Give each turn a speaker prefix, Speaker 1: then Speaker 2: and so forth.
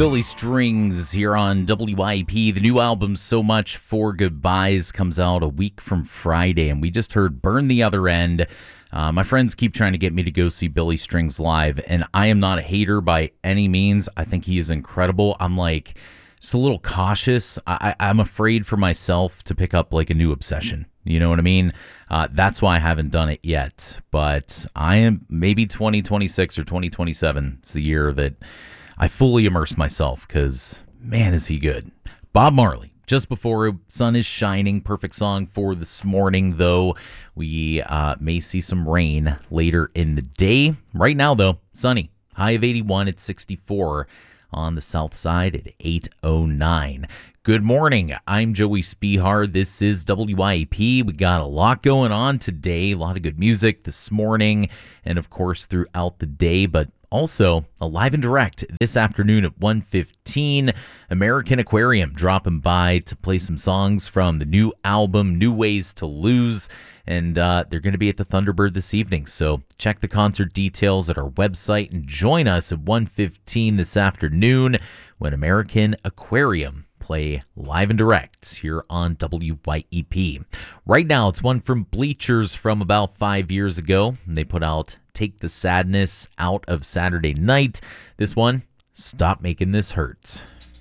Speaker 1: Billy Strings here on WIP. The new album, So Much for Goodbyes, comes out a week from Friday, and we just heard Burn the Other End. My friends keep trying to get me to go see Billy Strings live, and I am not a hater by any means. I think he is incredible. I'm like just a little cautious. I'm afraid for myself to pick up like a new obsession. You know what I mean? That's why I haven't done it yet. But I am maybe 2026 or 2027 is the year that I fully immerse myself because, man, is he good. Bob Marley, Just Before Sun is Shining, perfect song for this morning, though. We may see some rain later in the day. Right now, though, sunny. High of 81 at 64 on the south side at 8:09. Good morning. I'm Joey Spihar. This is WIP. We got a lot going on today, a lot of good music this morning, and of course throughout the day, but also a live and direct this afternoon at 1:15. American Aquarium dropping by to play some songs from the new album, New Ways to Lose, and they're going to be at the Thunderbird this evening. So check the concert details at our website and join us at 1:15 this afternoon when American Aquarium play live and direct here on WYEP. Right now, it's one from Bleachers from about 5 years ago. They put out Take the Sadness Out of Saturday Night. This one, Stop Making This Hurt.